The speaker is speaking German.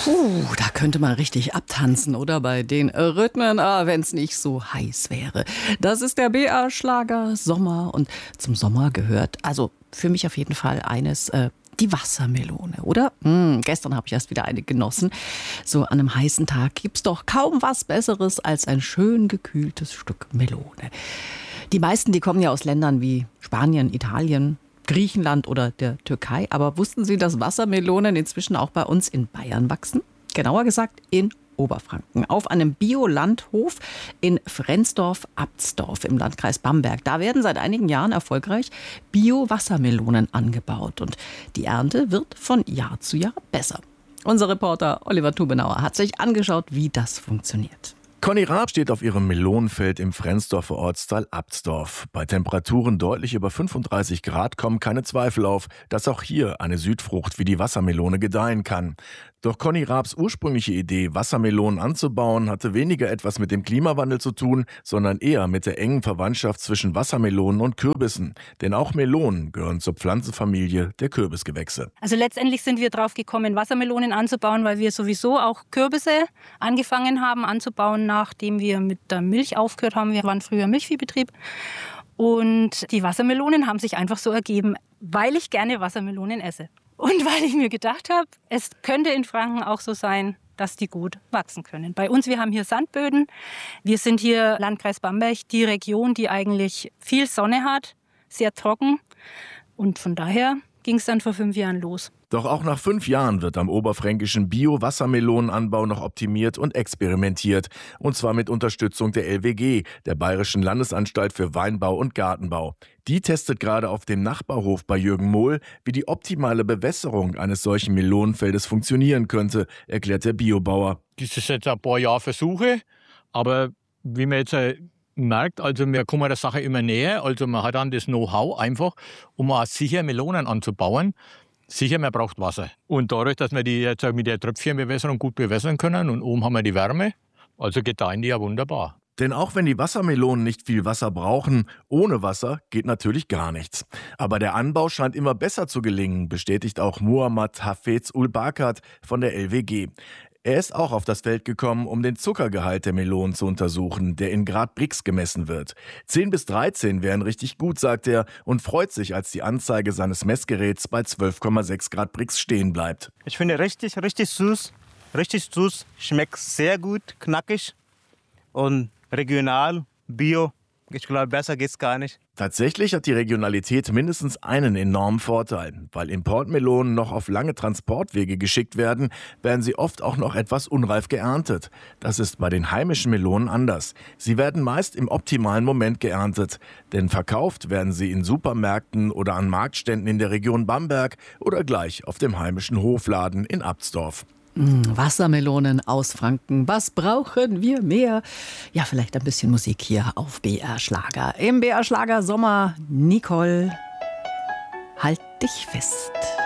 Da könnte man richtig abtanzen, oder? Bei den Rhythmen, wenn es nicht so heiß wäre. Das ist der BR-Schlager Sommer. Und zum Sommer gehört, also für mich auf jeden Fall eines, die Wassermelone, oder? Gestern habe ich erst wieder eine genossen. So an einem heißen Tag gibt's doch kaum was Besseres als ein schön gekühltes Stück Melone. Die meisten, die kommen ja aus Ländern wie Spanien, Italien, Griechenland oder der Türkei. Aber wussten Sie, dass Wassermelonen inzwischen auch bei uns in Bayern wachsen? Genauer gesagt in Oberfranken, auf einem Biolandhof in Frensdorf-Abtsdorf im Landkreis Bamberg. Da werden seit einigen Jahren erfolgreich Bio-Wassermelonen angebaut. Und die Ernte wird von Jahr zu Jahr besser. Unser Reporter Oliver Tubenauer hat sich angeschaut, wie das funktioniert. Conny Raab steht auf ihrem Melonenfeld im Frensdorfer Ortsteil Abtsdorf. Bei Temperaturen deutlich über 35 Grad kommen keine Zweifel auf, dass auch hier eine Südfrucht wie die Wassermelone gedeihen kann. Doch Conny Raabs ursprüngliche Idee, Wassermelonen anzubauen, hatte weniger etwas mit dem Klimawandel zu tun, sondern eher mit der engen Verwandtschaft zwischen Wassermelonen und Kürbissen. Denn auch Melonen gehören zur Pflanzenfamilie der Kürbisgewächse. Also letztendlich sind wir drauf gekommen, Wassermelonen anzubauen, weil wir sowieso auch Kürbisse angefangen haben anzubauen, nachdem wir mit der Milch aufgehört haben. Wir waren früher Milchviehbetrieb. Und die Wassermelonen haben sich einfach so ergeben, weil ich gerne Wassermelonen esse. Und weil ich mir gedacht habe, es könnte in Franken auch so sein, dass die gut wachsen können. Bei uns, wir haben hier Sandböden. Wir sind hier Landkreis Bamberg, die Region, die eigentlich viel Sonne hat, sehr trocken. Und von daher ging es dann vor 5 Jahren los. Doch auch nach 5 Jahren wird am oberfränkischen Bio-Wassermelonenanbau noch optimiert und experimentiert. Und zwar mit Unterstützung der LWG, der Bayerischen Landesanstalt für Weinbau und Gartenbau. Die testet gerade auf dem Nachbarhof bei Jürgen Mohl, wie die optimale Bewässerung eines solchen Melonenfeldes funktionieren könnte, erklärt der Biobauer. Das ist jetzt ein paar Jahre Versuche, aber wie man jetzt merkt, also wir kommen der Sache immer näher. Also man hat dann das Know-how einfach, um auch sicher Melonen anzubauen. Sicher, man braucht Wasser. Und dadurch, dass wir die jetzt mit der Tröpfchenbewässerung gut bewässern können und oben haben wir die Wärme, also gedeihen die ja wunderbar. Denn auch wenn die Wassermelonen nicht viel Wasser brauchen, ohne Wasser geht natürlich gar nichts. Aber der Anbau scheint immer besser zu gelingen, bestätigt auch Muhammad Hafez Ul-Bakat von der LWG. Er ist auch auf das Feld gekommen, um den Zuckergehalt der Melonen zu untersuchen, der in Grad Brix gemessen wird. 10 bis 13 wären richtig gut, sagt er, und freut sich, als die Anzeige seines Messgeräts bei 12,6 Grad Brix stehen bleibt. Ich finde richtig süß, schmeckt sehr gut, knackig und regional, bio. Ich glaube, besser geht's gar nicht. Tatsächlich hat die Regionalität mindestens einen enormen Vorteil. Weil Importmelonen noch auf lange Transportwege geschickt werden, werden sie oft auch noch etwas unreif geerntet. Das ist bei den heimischen Melonen anders. Sie werden meist im optimalen Moment geerntet. Denn verkauft werden sie in Supermärkten oder an Marktständen in der Region Bamberg oder gleich auf dem heimischen Hofladen in Abtsdorf. Wassermelonen aus Franken. Was brauchen wir mehr? Ja, vielleicht ein bisschen Musik hier auf BR Schlager. Im BR Schlager Sommer Nicole, halt dich fest.